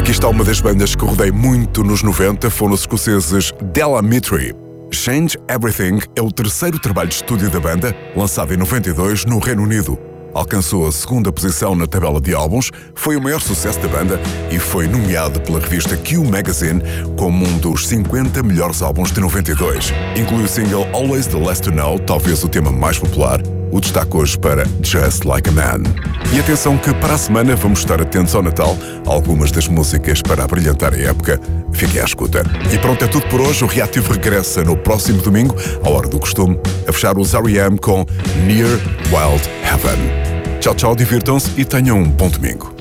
Aqui está uma das bandas que rodei muito nos 90, foram os escoceses Della Mitri. Change Everything é o terceiro trabalho de estúdio da banda, lançado em 92 no Reino Unido. Alcançou a segunda posição na tabela de álbuns, foi o maior sucesso da banda e foi nomeado pela revista Q Magazine como um dos 50 melhores álbuns de 92. Inclui o single Always the Last to Know, talvez o tema mais popular. O destaque hoje para Just Like a Man. E atenção que para a semana vamos estar atentos ao Natal, algumas das músicas para abrilhantar a época. Fiquem à escuta. E pronto, é tudo por hoje. O Reativo regressa no próximo domingo, à hora do costume, a fechar os R.E.M. com Near Wild Heaven. Tchau, tchau, divirtam-se e tenham um bom domingo.